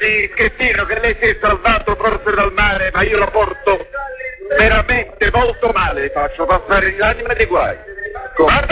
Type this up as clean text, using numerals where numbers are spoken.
guardi Schettino che lei si è salvato forse dal mare, ma io lo porto veramente molto male, faccio passare l'anima dei guai. Guarda